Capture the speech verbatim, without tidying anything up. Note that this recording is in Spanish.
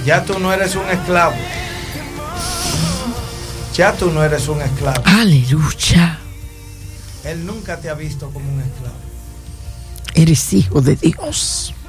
Ya tú no eres un esclavo. Ya tú no eres un esclavo. Aleluya. Él nunca te ha visto como un esclavo. Eres hijo de Dios.